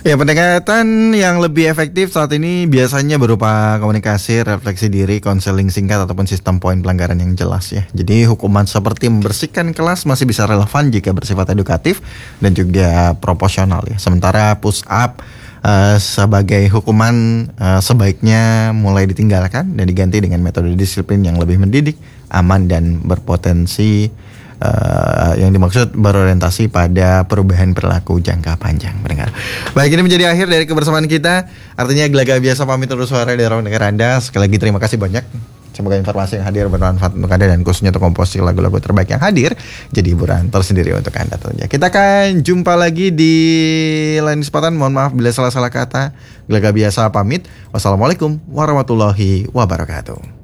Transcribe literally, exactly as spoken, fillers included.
Ya, pendekatan yang lebih efektif saat ini biasanya berupa komunikasi, refleksi diri, konseling singkat ataupun sistem poin pelanggaran yang jelas ya. Jadi hukuman seperti membersihkan kelas masih bisa relevan jika bersifat edukatif dan juga proporsional ya. Sementara push up uh, sebagai hukuman uh, sebaiknya mulai ditinggalkan dan diganti dengan metode disiplin yang lebih mendidik, aman dan berpotensi Uh, yang dimaksud berorientasi pada perubahan perilaku jangka panjang. Mendengar. Baik, ini menjadi akhir dari kebersamaan kita. Artinya Gelaga Biasa pamit undur suara dari ruang dengar Anda. Sekali lagi terima kasih banyak. Semoga informasi yang hadir bermanfaat untuk Anda dan khususnya untuk komposisi lagu-lagu terbaik yang hadir jadi hiburan tersendiri untuk Anda tentunya. Kita akan jumpa lagi di lain kesempatan. Mohon maaf bila salah-salah kata. Gelaga Biasa pamit. Wassalamualaikum warahmatullahi wabarakatuh.